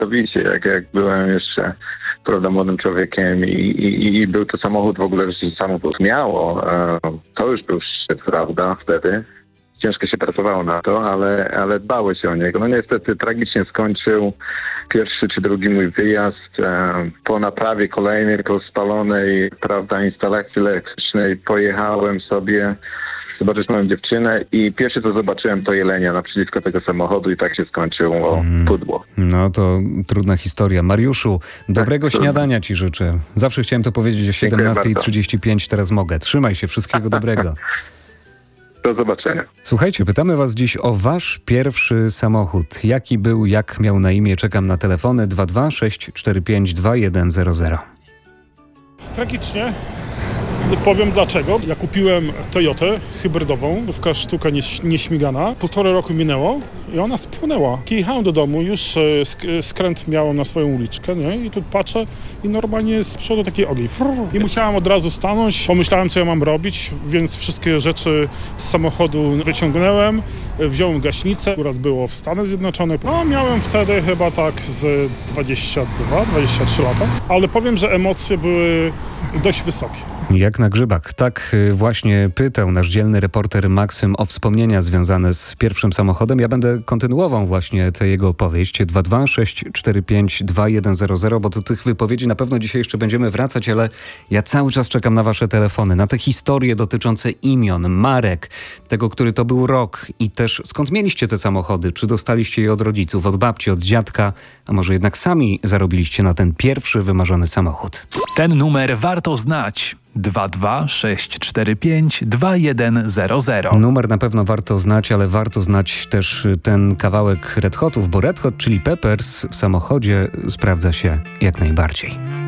całkowicie, jak byłem jeszcze, prawda, młodym człowiekiem i był to samochód w ogóle, że się samochód miało. To już był szczyt, prawda, wtedy. Ciężko się pracowało na to, ale dbało się o niego. No niestety tragicznie skończył pierwszy czy drugi mój wyjazd. Po naprawie kolejnej, po spalonej, prawda, instalacji elektrycznej pojechałem sobie zobaczyć moją dziewczynę i pierwsze co zobaczyłem to jelenia naprzeciwko tego samochodu i tak się skończyło pudło. No to trudna historia. Mariuszu, dobrego śniadania ci życzę. Zawsze chciałem to powiedzieć o 17:35, teraz mogę. Trzymaj się, wszystkiego dobrego. Do zobaczenia. Słuchajcie, pytamy was dziś o wasz pierwszy samochód. Jaki był, jak miał na imię? Czekam na telefony 22 645 2100. Tragicznie. Powiem dlaczego. Ja kupiłem Toyotę hybrydową, główka sztuka nieśmigana. 1,5 roku minęło i ona spłynęła. Jechałem do domu, już skręt miałem na swoją uliczkę, nie? I tu patrzę i normalnie z przodu taki ogień. I musiałem od razu stanąć. Pomyślałem, co ja mam robić, więc wszystkie rzeczy z samochodu wyciągnąłem. Wziąłem gaśnicę, akurat było w Stanach Zjednoczonych. No, miałem wtedy chyba tak z 22-23 lata, ale powiem, że emocje były dość wysokie. Jak na grzybach. Tak właśnie pytał nasz dzielny reporter Maksym o wspomnienia związane z pierwszym samochodem. Ja będę kontynuował właśnie tę jego opowieść. 22 645 2100, bo do tych wypowiedzi na pewno dzisiaj jeszcze będziemy wracać, ale ja cały czas czekam na wasze telefony, na te historie dotyczące imion, marek, tego, który to był rok i też skąd mieliście te samochody? Czy dostaliście je od rodziców, od babci, od dziadka, a może jednak sami zarobiliście na ten pierwszy wymarzony samochód? Ten numer warto znać. 22 645 2100. Numer na pewno warto znać, ale warto znać też ten kawałek Red Hotów, bo Red Hot Chili Peppers w samochodzie sprawdza się jak najbardziej.